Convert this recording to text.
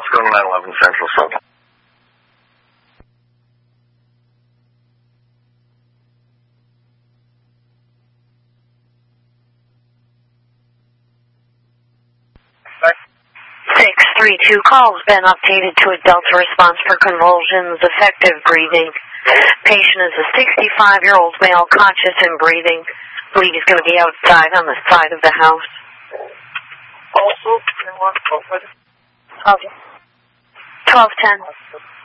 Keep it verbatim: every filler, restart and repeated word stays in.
Let's go to nine eleven Central Southern. six three two call has been updated to a Delta response for convulsions, effective breathing. Patient is a sixty-five-year-old male, conscious and breathing. Believe he's going to be outside on the side of the house. Also, twelve ten.